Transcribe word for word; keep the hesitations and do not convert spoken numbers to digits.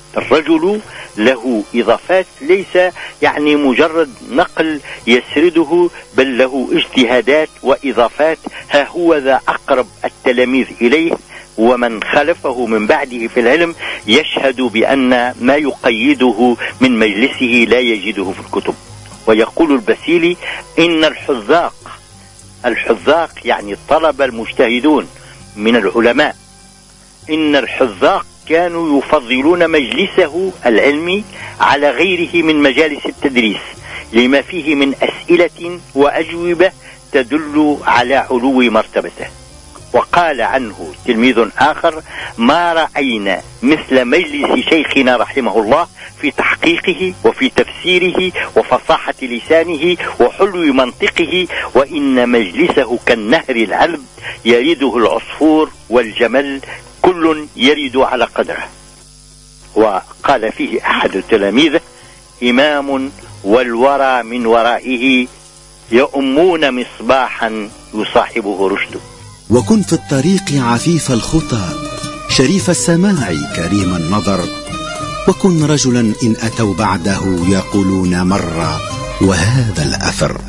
الرجل له إضافات، ليس يعني مجرد نقل يسرده، بل له اجتهادات وإضافات. ها هو ذا أقرب التلاميذ إليه ومن خلفه من بعده في العلم يشهد بأن ما يقيده من مجلسه لا يجده في الكتب. ويقول البسيلي إن الحذاق الحذاق يعني الطلبة المجتهدون من العلماء، إن الحذاق كانوا يفضلون مجلسه العلمي على غيره من مجالس التدريس لما فيه من أسئلة وأجوبة تدل على علو مرتبته. وقال عنه تلميذ آخر: ما رأينا مثل مجلس شيخنا رحمه الله في تحقيقه وفي تفسيره وفصاحة لسانه وحلو منطقه، وإن مجلسه كالنهر العذب يرده العصفور والجمل، كل يرد على قدره. وقال فيه أحد تلاميذه: إمام والورى من ورائه يؤمون مصباحا يصاحبه رشد. وكن في الطريق عفيف الخطى شريف السماع كريم النظر، وكن رجلا إن أتوا بعده يقولون مر وهذا الأثر.